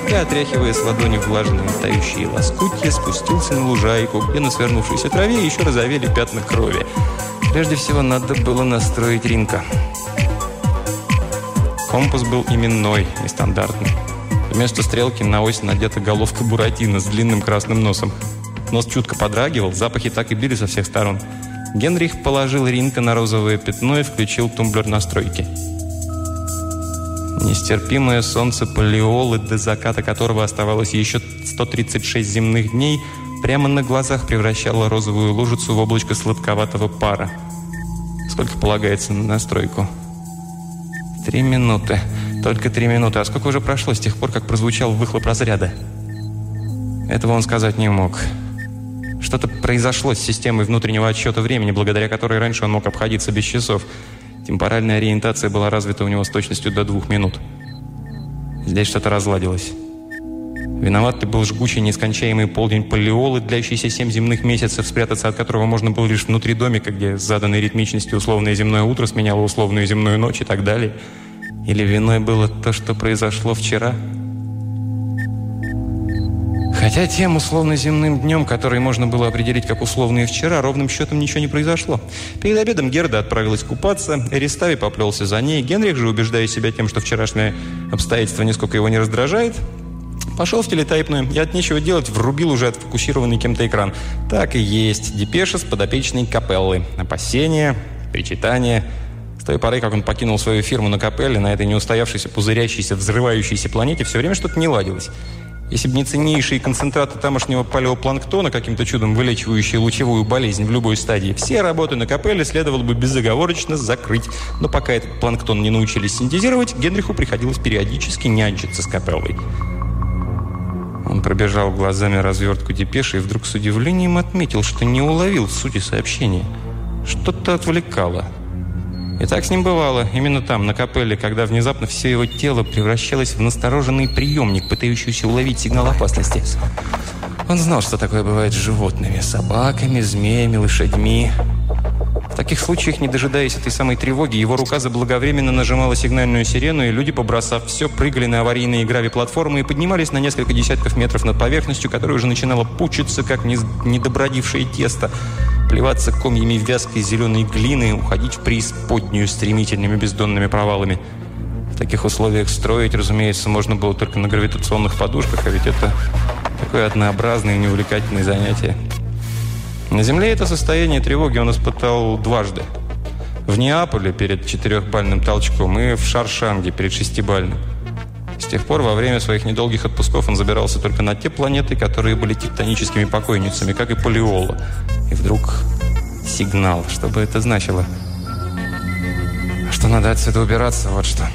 и, отряхивая с ладони влажные тающие лоскутья, спустился на лужайку, где на свернувшейся траве еще разовели пятна крови. Прежде всего, надо было настроить Ринка. Компас был именной, нестандартный. Вместо стрелки на ось надета головка Буратино с длинным красным носом. Нос чутко подрагивал, запахи так и били со всех сторон. Генрих положил Ринка на розовое пятно и включил тумблер настройки. Нестерпимое солнце Палеолы, до заката которого оставалось еще 136 земных дней, прямо на глазах превращало розовую лужицу в облачко сладковатого пара. Сколько полагается на настройку? 3 минуты. Только 3 минуты. А сколько уже прошло с тех пор, как прозвучал выхлоп разряда? Этого он сказать не мог. Что-то произошло с системой внутреннего отсчета времени, благодаря которой раньше он мог обходиться без часов. Темпоральная ориентация была развита у него с точностью до 2 минут. Здесь что-то разладилось. Виноват был жгучий, нескончаемый полдень Палеолы, длящийся 7 земных месяцев, спрятаться от которого можно было лишь внутри домика, где с заданной ритмичностью условное земное утро сменяло условную земную ночь и так далее. Или виной было то, что произошло вчера? Хотя тем условно-земным днем, который можно было определить как условный вчера, ровным счетом ничего не произошло. Перед обедом Герда отправилась купаться, Эристави поплелся за ней. Генрих же, убеждая себя тем, что вчерашнее обстоятельство нисколько его не раздражает, пошел в телетайпную и от нечего делать врубил уже отфокусированный кем-то экран. Так и есть. Депеша с подопечной Капеллы. Опасения, причитания. С той поры, как он покинул свою фирму на Капелле, на этой неустоявшейся, пузырящейся, взрывающейся планете, все время что-то не ладилось. Если бы не ценнейшие концентраты тамошнего палеопланктона, каким-то чудом вылечивающие лучевую болезнь в любой стадии, все работы на Капелле следовало бы безоговорочно закрыть. Но пока этот планктон не научились синтезировать, Генриху приходилось периодически нянчиться с Капеллой. Он пробежал глазами развертку депеши и вдруг с удивлением отметил, что не уловил сути сообщения. Что-то отвлекало. И так с ним бывало, именно там, на Капелле, когда внезапно все его тело превращалось в настороженный приемник, пытающийся уловить сигнал опасности. Он знал, что такое бывает с животными, собаками, змеями, лошадьми. В таких случаях, не дожидаясь этой самой тревоги, его рука заблаговременно нажимала сигнальную сирену, и люди, побросав все, прыгали на аварийные грави-платформы и поднимались на несколько десятков метров над поверхностью, которая уже начинала пучиться, как недобродившее тесто, плеваться комьями вязкой зеленой глины, уходить в преисподнюю стремительными бездонными провалами. В таких условиях строить, разумеется, можно было только на гравитационных подушках, а ведь это такое однообразное и неувлекательное занятие. На Земле это состояние тревоги он испытал дважды. В Неаполе перед 4-бальным толчком и в Шаршанге перед 6-бальным. С тех пор во время своих недолгих отпусков он забирался только на те планеты, которые были тектоническими покойницами, как и Палеола. И вдруг сигнал. Что бы это значило? Что надо отсюда убираться, вот что.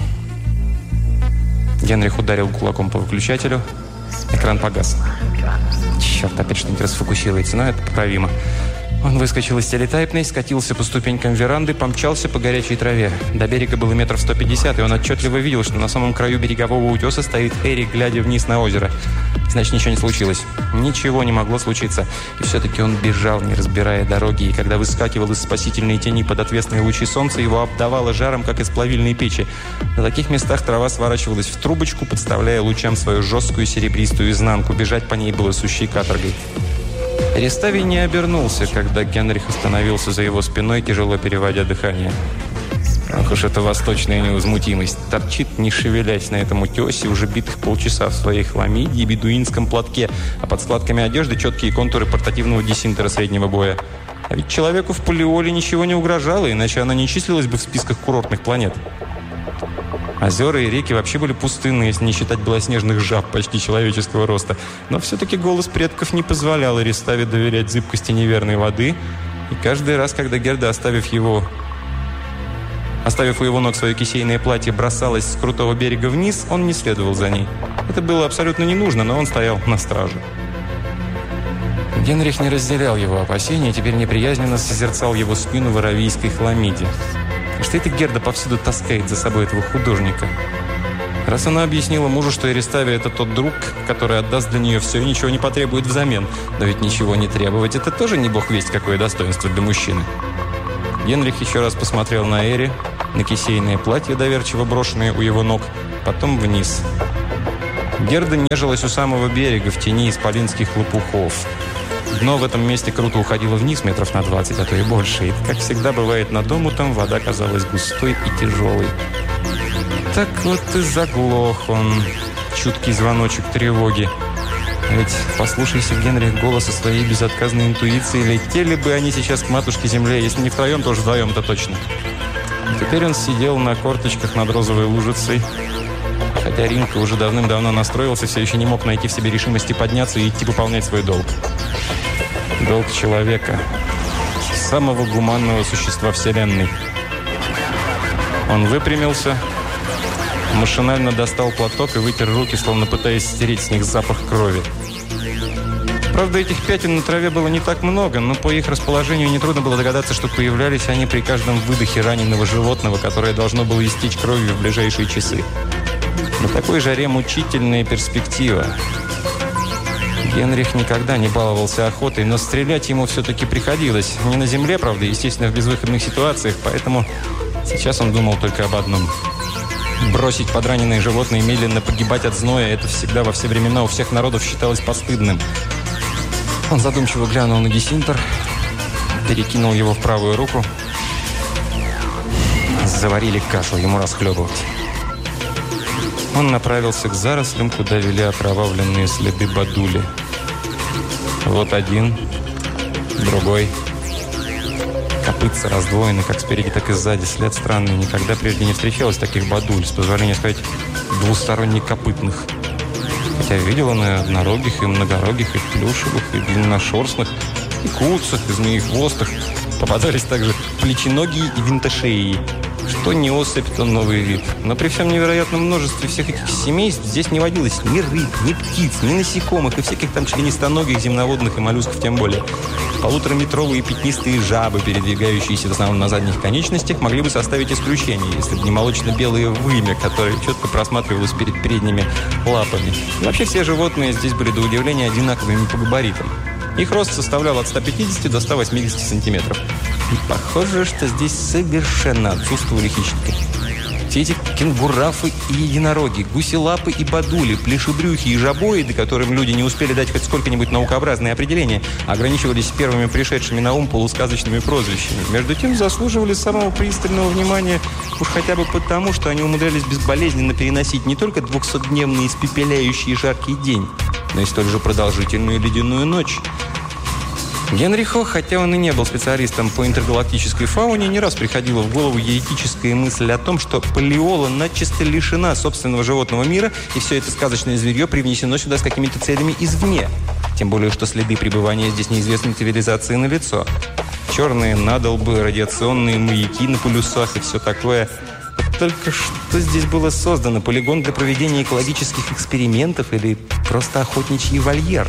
Генрих ударил кулаком по выключателю. Экран погас. Черт, опять что-нибудь расфокусируется, но это поправимо. Он выскочил из телетайпной, скатился по ступенькам веранды, помчался по горячей траве. До берега было метров 150, и он отчетливо видел, что на самом краю берегового утеса стоит Эри, глядя вниз на озеро. Значит, ничего не случилось. Ничего не могло случиться. И все-таки он бежал, не разбирая дороги, и когда выскакивал из спасительной тени под отвесные лучи солнца, его обдавало жаром, как из плавильной печи. На таких местах трава сворачивалась в трубочку, подставляя лучам свою жесткую серебристую изнанку. Бежать по ней было сущей каторгой. Эристави не обернулся, когда Генрих остановился за его спиной, тяжело переводя дыхание. Ах уж эта восточная невозмутимость. Торчит, не шевелясь на этом утесе, уже битых полчаса в своей хламиде и бедуинском платке, а под складками одежды четкие контуры портативного десинтера среднего боя. А ведь человеку в Палеоле ничего не угрожало, иначе она не числилась бы в списках курортных планет. Озера и реки вообще были пустынны, если не считать белоснежных жаб почти человеческого роста. Но все-таки голос предков не позволял Эристави доверять зыбкости неверной воды. И каждый раз, когда Герда, оставив у его ног свое кисейное платье, бросалась с крутого берега вниз, он не следовал за ней. Это было абсолютно не нужно, но он стоял на страже. Генрих не разделял его опасения и теперь неприязненно созерцал его спину в аравийской хламиде. Что эта Герда повсюду таскает за собой этого художника? Раз она объяснила мужу, что Эристави – это тот друг, который отдаст для нее все и ничего не потребует взамен. Но ведь ничего не требовать – это тоже не бог весть какое достоинство для мужчины. Генрих еще раз посмотрел на Эри, на кисейное платье, доверчиво брошенное у его ног, потом вниз. Герда нежилась у самого берега, в тени исполинских лопухов. Дно в этом месте круто уходило вниз метров на 20, а то и больше. И, как всегда бывает над омутом, вода казалась густой и тяжелой. Так вот и заглох он, чуткий звоночек тревоги. Ведь, послушайся, Генрих, голоса своей безотказной интуиции, летели бы они сейчас к матушке-земле, если не втроем, то уж вдвоем-то точно. Теперь он сидел на корточках над розовой лужицей. Хотя Ринка уже давным-давно настроился, все еще не мог найти в себе решимости подняться и идти выполнять свой долг. Долг человека, самого гуманного существа Вселенной. Он выпрямился, машинально достал платок и вытер руки, словно пытаясь стереть с них запах крови. Правда, этих пятен на траве было не так много, но по их расположению нетрудно было догадаться, что появлялись они при каждом выдохе раненого животного, которое должно было истечь кровью в ближайшие часы. На такой жаре мучительная перспектива. Генрих никогда не баловался охотой, но стрелять ему все-таки приходилось. Не на земле, правда, естественно, в безвыходных ситуациях, поэтому сейчас он думал только об одном. Бросить подраненные животные и медленно погибать от зноя – это всегда во все времена у всех народов считалось постыдным. Он задумчиво глянул на десинтер, перекинул его в правую руку. Заварили кашу, ему расхлебывать. Он направился к зарослям, куда вели окровавленные следы Бадули. Вот один, другой. Копытца раздвоены, как спереди, так и сзади. След странный. Никогда прежде не встречалось таких Бадуль, с позволения сказать, двусторонне копытных. Хотя видел он и однорогих, и многорогих, и плюшевых, и длинношерстных, и куцах, и змеехвостых. Попадались также плеченогие и винтошеи. Что не особь, то новый вид. Но при всем невероятном множестве всех этих семейств здесь не водилось ни рыб, ни птиц, ни насекомых, и всяких там членистоногих, земноводных и моллюсков тем более. Полутораметровые пятнистые жабы, передвигающиеся в основном на задних конечностях, могли бы составить исключение, если бы не молочно-белое вымя, которое четко просматривалось перед передними лапами. И вообще все животные здесь были до удивления одинаковыми по габаритам. Их рост составлял от 150 до 180 сантиметров. И похоже, что здесь совершенно отсутствовали хищники. Все эти кенгурафы и единороги, гуси-лапы и бадули, плешебрюхи и жабоиды, которым люди не успели дать хоть сколько-нибудь наукообразные определения, ограничивались первыми пришедшими на ум полусказочными прозвищами. Между тем заслуживали самого пристального внимания уж хотя бы потому, что они умудрялись безболезненно переносить не только 200-дневный испепеляющий жаркий день, но и столь же продолжительную ледяную ночь. Генриху, хотя он и не был специалистом по интергалактической фауне, не раз приходила в голову еретическая мысль о том, что Палеола начисто лишена собственного животного мира, и все это сказочное зверье привнесено сюда с какими-то целями извне. Тем более, что следы пребывания здесь неизвестной цивилизации налицо. Черные надолбы, радиационные маяки на полюсах и все такое. Только что здесь было создано? Полигон для проведения экологических экспериментов или просто охотничий вольер?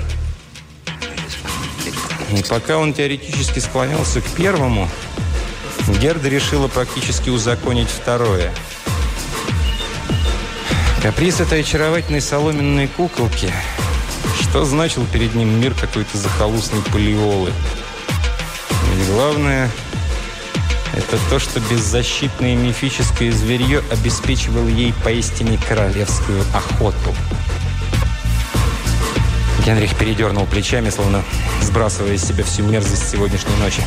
И пока он теоретически склонялся к первому, Герда решила практически узаконить второе. Каприз этой очаровательной соломенной куколки. Что значил перед ним мир какой-то захолустной Палеолы? Ведь главное – это то, что беззащитное мифическое зверье обеспечивало ей поистине королевскую охоту. Генрих передернул плечами, словно сбрасывая из себя всю мерзость сегодняшней ночи.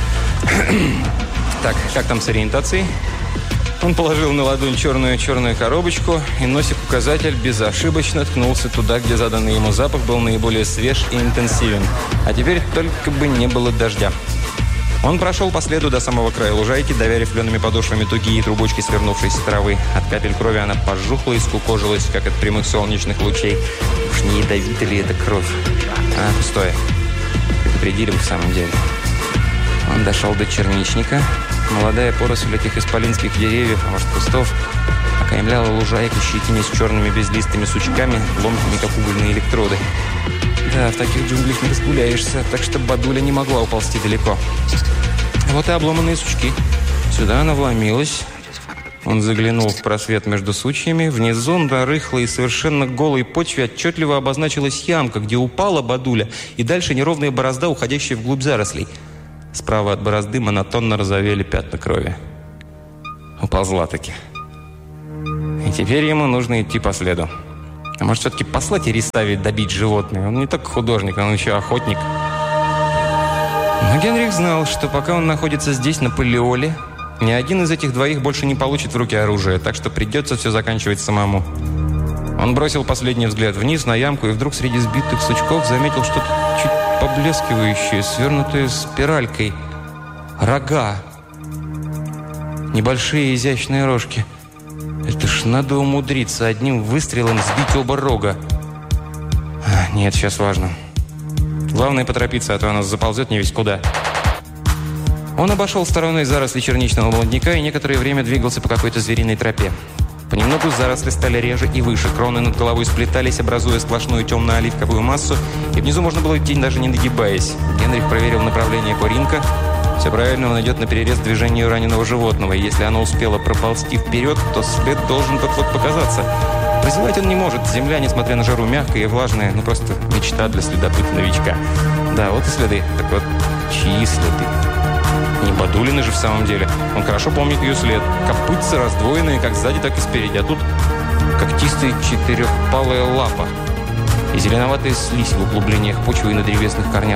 Так, как там с ориентацией? Он положил на ладонь черную коробочку, и носик-указатель безошибочно ткнулся туда, где заданный ему запах был наиболее свеж и интенсивен. А теперь только бы не было дождя. Он прошел по следу до самого края лужайки, давя рифлеными подошвами тугие трубочки свернувшейся травы. От капель крови она пожухла и скукожилась, как от прямых солнечных лучей. Уж не ядовита ли это кровь? А, пустое. Предупредили бы в самом деле. Он дошел до черничника. Молодая поросль этих исполинских деревьев, а может кустов, окаймляла лужайку, щетинясь черными безлистыми сучками, ломкими, как угольные электроды. Да, в таких джунглях не разгуляешься, так что Бадуля не могла уползти далеко. Вот и обломанные сучки. Сюда она вломилась. Он заглянул в просвет между сучьями. Внизу на рыхлой и совершенно голой почве отчетливо обозначилась ямка, где упала Бадуля, и дальше неровная борозда, уходящая вглубь зарослей. Справа от борозды монотонно розовели пятна крови. Уползла-таки. И теперь ему нужно идти по следу. А может, все-таки послать Иристави добить животное? Он не только художник, он еще охотник. Но Генрих знал, что пока он находится здесь, на Палеоле, ни один из этих двоих больше не получит в руки оружие, так что придется все заканчивать самому. Он бросил последний взгляд вниз на ямку и вдруг среди сбитых сучков заметил что-то чуть поблескивающее, свернутое спиралькой. Рога. Небольшие изящные рожки. Это ж надо умудриться одним выстрелом сбить оба рога. Нет, сейчас важно. Главное поторопиться, а то она заползет не весь куда. Он обошел стороной заросли черничного молодняка и некоторое время двигался по какой-то звериной тропе. Понемногу заросли стали реже и выше, кроны над головой сплетались, образуя сплошную темно-оливковую массу, и внизу можно было идти, даже не нагибаясь. Генрих проверил направление Поринка. Все правильно, он идет на перерез движению раненого животного, и если оно успело проползти вперед, то след должен вот-вот показаться. Прозевать он не может, земля, несмотря на жару, мягкая и влажная, ну просто мечта для следопыта-новичка. Да, вот и следы. Так вот, чьи следы? Не Бадулины же в самом деле. Он хорошо помнит ее след. Копытцы раздвоенные как сзади, так и спереди. А тут когтистая четырехпалая лапа и зеленоватая слизь в углублениях почвы и на древесных корнях.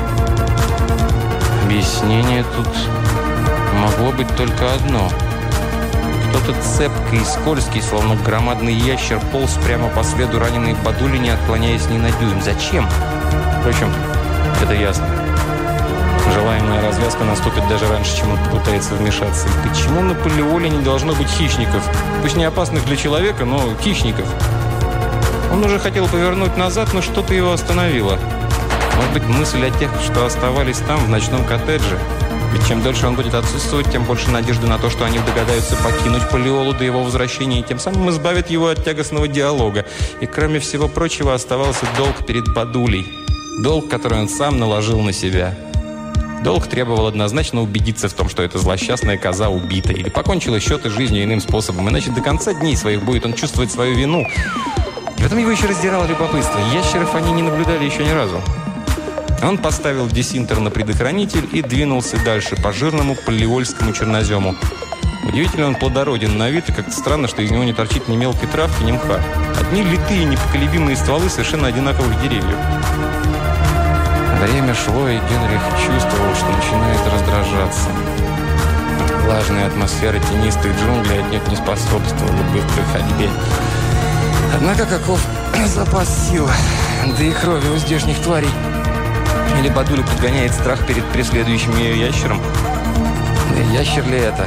Объяснение тут могло быть только одно. Кто-то цепкий и скользкий, словно громадный ящер, полз прямо по следу раненой Бадулине, отклоняясь ни на дюйм. Зачем? Впрочем, это ясно. Желаемая развязка наступит даже раньше, чем он попытается вмешаться. И почему на Палеоле не должно быть хищников? Пусть не опасных для человека, но хищников. Он уже хотел повернуть назад, но что-то его остановило. Может быть, мысль о тех, что оставались там, в ночном коттедже. Ведь чем дольше он будет отсутствовать, тем больше надежды на то, что они догадаются покинуть Палеолу до его возвращения, и тем самым избавят его от тягостного диалога. И кроме всего прочего оставался долг перед Бадулей. Долг, который он сам наложил на себя. Долг требовал однозначно убедиться в том, что эта злосчастная коза убита или покончила счеты жизнью иным способом, иначе до конца дней своих будет он чувствовать свою вину. И в этом его еще раздирало любопытство. Ящеров они не наблюдали еще ни разу. Он поставил десинтер на предохранитель и двинулся дальше по жирному палеольскому чернозему. Удивительно, он плодороден на вид, и как-то странно, что из него не торчит ни мелкой травки, ни мха. Одни литые, непоколебимые стволы совершенно одинаковых деревьев. Время шло, и Генрих чувствовал, что начинает раздражаться. Влажная атмосфера тенистых джунглей отнюдь не способствовала быстрой ходьбе. Однако каков запас сил, да и крови у здешних тварей. Или Бадуля подгоняет страх перед преследующим ее ящером. Да и ящер ли это?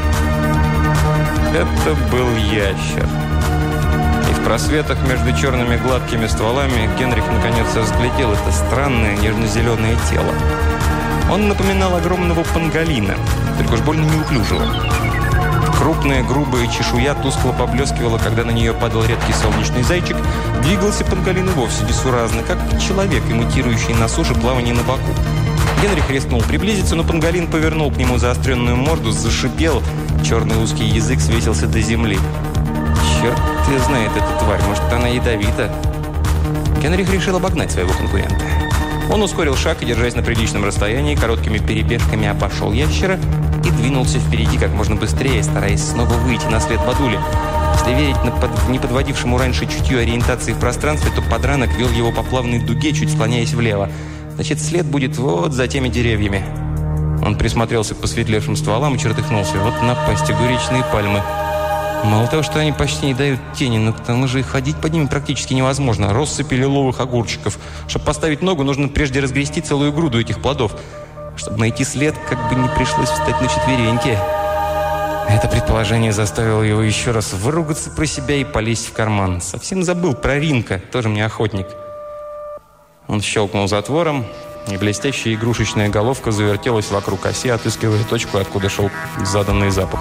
Это был ящер. И в просветах между черными гладкими стволами Генрих наконец разглядел это странное нежно-зеленое тело. Он напоминал огромного панголина, только уж больно неуклюжего. Крупная, грубая чешуя тускло поблескивала, когда на нее падал редкий солнечный зайчик. Двигался панголин и вовсе несуразно, как человек, имитирующий на суше плавание на боку. Генрих рискнул приблизиться, но панголин повернул к нему заостренную морду, зашипел. Черный узкий язык свесился до земли. Черт ее знает, эта тварь, может, она ядовита. Генрих решил обогнать своего конкурента. Он ускорил шаг и, держась на приличном расстоянии, короткими перебежками обошел ящера и двинулся впереди как можно быстрее, стараясь снова выйти на след Бадули. Если верить не подводившему раньше чутью ориентации в пространстве, то подранок вел его по плавной дуге, чуть склоняясь влево. Значит, след будет вот за теми деревьями. Он присмотрелся к посветлевшим стволам и чертыхнулся. Вот напасть, огуречные пальмы. Мало того, что они почти не дают тени, но к тому же и ходить под ними практически невозможно. Россыпи лиловых огурчиков. Чтобы поставить ногу, нужно прежде разгрести целую груду этих плодов. Чтобы найти след, как бы не пришлось встать на четвереньки. Это предположение заставило его еще раз выругаться про себя и полезть в карман. Совсем забыл про Ринка, тоже мне охотник. Он щелкнул затвором, и блестящая игрушечная головка завертелась вокруг оси, отыскивая точку, откуда шел заданный запах.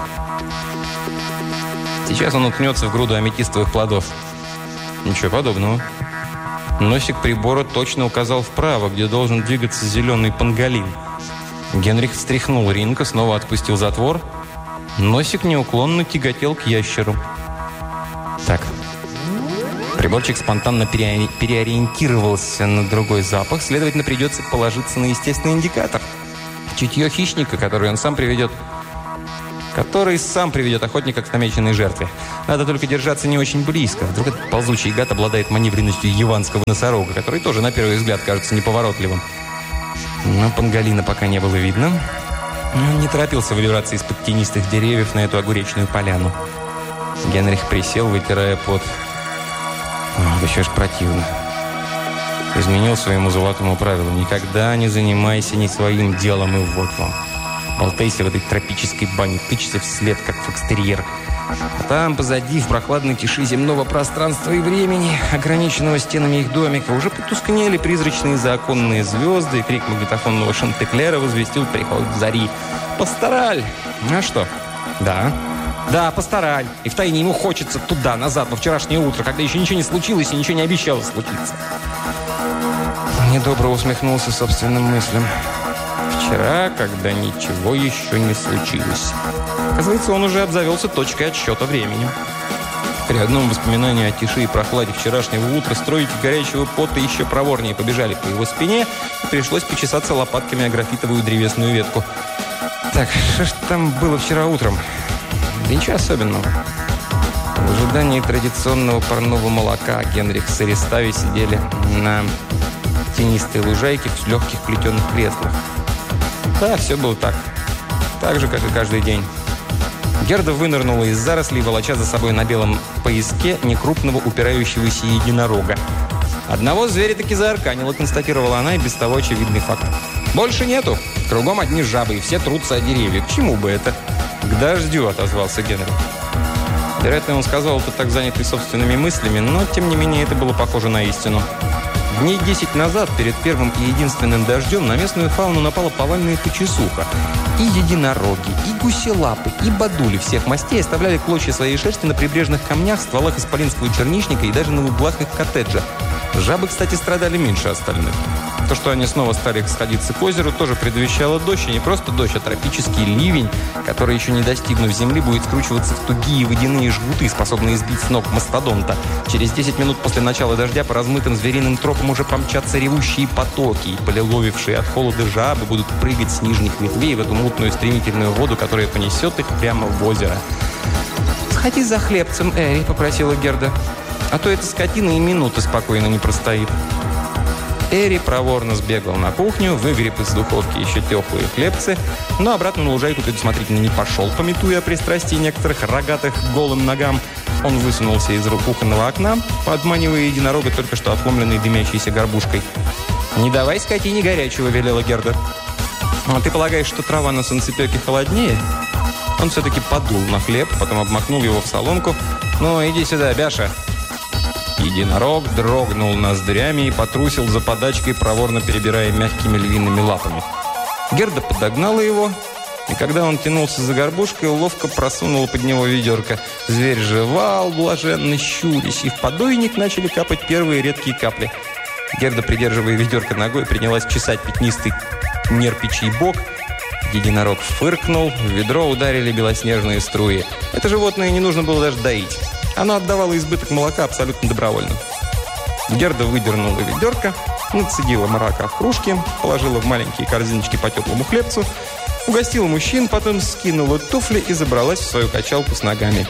Сейчас он уткнется в груду аметистовых плодов. Ничего подобного. Носик прибора точно указал вправо, где должен двигаться зеленый панголин. Генрих встряхнул Ринка, снова отпустил затвор. Носик неуклонно тяготел к ящеру. Так. Приборчик спонтанно переориентировался на другой запах, следовательно, придется положиться на естественный индикатор. Чутье хищника, который он сам приведет. который сам приведет охотника к намеченной жертве. Надо только держаться не очень близко. Вдруг этот ползучий гад обладает маневренностью яванского носорога, который тоже на первый взгляд кажется неповоротливым. Но панголина пока не было видно. Он не торопился выбираться из-под тенистых деревьев на эту огуречную поляну. Генрих присел, вытирая пот. Да еще ж противно. Изменил своему золотому правилу. Никогда не занимайся не своим делом, и вот вам. Болтайся в этой тропической бане, тычься вслед, как фокстерьер. А там, позади, в прохладной тиши земного пространства и времени, ограниченного стенами их домика, уже потускнели призрачные законные звезды, и крик магнитофонного шантеклера возвестил приход зари. «Пастораль!» А что? Да. Да, пастораль. И втайне ему хочется туда, назад, во вчерашнее утро, когда еще ничего не случилось и ничего не обещало случиться. Недобро усмехнулся собственным мыслям. Вчера, когда ничего еще не случилось. Оказывается, он уже обзавелся точкой отсчета времени. При одном воспоминании о тиши и прохладе вчерашнего утра строить горячего пота еще проворнее побежали по его спине, и пришлось почесаться лопатками о графитовую древесную ветку. Так, что ж там было вчера утром? Да ничего особенного. В ожидании традиционного парного молока Генрих с Эристави сидели на тенистой лужайке в легких плетеных креслах. Да, все было так. Так же, как и каждый день. Герда вынырнула из зарослей, волоча за собой на белом пояске некрупного упирающегося единорога. Одного зверя таки заарканило, констатировала она, и без того очевидный факт. «Больше нету. Кругом одни жабы, и все трутся о деревья. К чему бы это?» «К дождю», — отозвался Генрих. Вероятно, он сказал это так занятый собственными мыслями, но, тем не менее, это было похоже на истину. Дней 10 назад, перед первым и единственным дождем, на местную фауну напала повальная почесуха. И единороги, и гуселапы, и бадули всех мастей оставляли клочья своей шерсти на прибрежных камнях, стволах исполинского черничника и даже на углах их коттеджа. Жабы, кстати, страдали меньше остальных. То, что они снова стали сходиться к озеру, тоже предвещало дождь, и не просто дождь, а тропический ливень, который, еще не достигнув земли, будет скручиваться в тугие водяные жгуты, способные сбить с ног мастодонта. Через 10 минут после начала дождя по размытым звериным тропам уже помчатся ревущие потоки, и полиловившие от холода жабы будут прыгать с нижних ветвей в эту мутную стремительную воду, которая понесет их прямо в озеро. «Сходи за хлебцем, Эри», — попросила Герда. «А то эта скотина и минуты спокойно не простоит». Эри проворно сбегал на кухню, выгреб из духовки еще теплые хлебцы, но обратно на лужайку предусмотрительно не пошел, памятуя о пристрастии некоторых рогатых к голым ногам. Он высунулся из кухонного окна, подманивая единорога только что отломленной дымящейся горбушкой. «Не давай скотине горячего», — велела Герда. «А ты полагаешь, что трава на солнцепеке холоднее?» Он все-таки подул на хлеб, потом обмакнул его в соломку. «Ну, иди сюда, Бяша». Единорог дрогнул ноздрями и потрусил за подачкой, проворно перебирая мягкими львиными лапами. Герда подогнала его, и когда он тянулся за горбушкой, ловко просунула под него ведерко. Зверь жевал, блаженно щурясь, и в подойник начали капать первые редкие капли. Герда, придерживая ведерко ногой, принялась чесать пятнистый нерпичий бок. Единорог фыркнул, в ведро ударили белоснежные струи. Это животное не нужно было даже доить. Оно отдавало избыток молока абсолютно добровольно. Герда выдернула ведерко, нацедила молока в кружки, положила в маленькие корзиночки по теплому хлебцу, угостила мужчин, потом скинула туфли и забралась в свою качалку с ногами.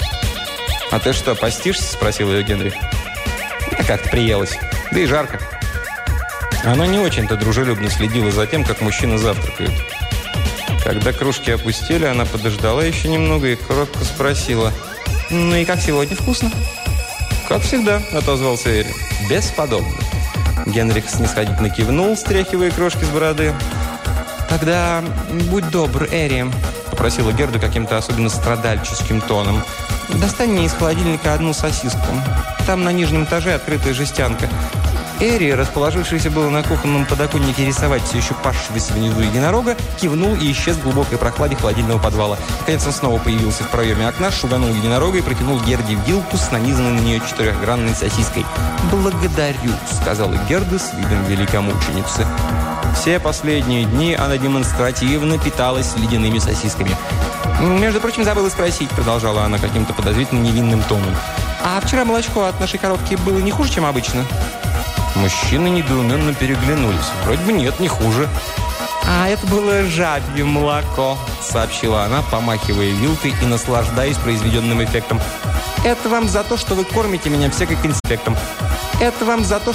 «А ты что, постишься?» – спросил ее Генрих. «Да как-то приелась. Да и жарко». Она не очень-то дружелюбно следила за тем, как мужчины завтракают. Когда кружки опустили, она подождала еще немного и кротко спросила: «Ну и как сегодня, вкусно?» «Как всегда», — отозвался Эри. «Бесподобно». Генрих снисходительно кивнул, стряхивая крошки с бороды. «Тогда будь добр, Эри», — попросила Герда каким-то особенно страдальческим тоном. «Достань мне из холодильника одну сосиску. Там на нижнем этаже открытая жестянка». Эри, расположившийся было на кухонном подоконнике рисовать все еще пасшегося внизу единорога, кивнул и исчез в глубокой прохладе холодильного подвала. Наконец он снова появился в проеме окна, шуганул единорога и протянул Герде вилку с нанизанной на нее 4-гранной сосиской. «Благодарю», — сказала Герда с видом великомученицы. Все последние дни она демонстративно питалась ледяными сосисками. «Между прочим, забыла спросить», — продолжала она каким-то подозрительно невинным тоном. «А вчера молочко от нашей коровки было не хуже, чем обычно?» Мужчины недоуменно переглянулись. «Вроде бы нет, не хуже». «А это было жабье молоко», — сообщила она, помахивая вилкой и наслаждаясь произведенным эффектом. «Это вам за то, что вы кормите меня всякой конспектом. Это вам за то,